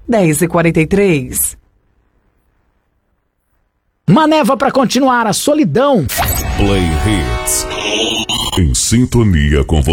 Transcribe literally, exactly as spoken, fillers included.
dez e quarenta e três. Maneva para continuar a solidão. Play Hits. Em sintonia com você.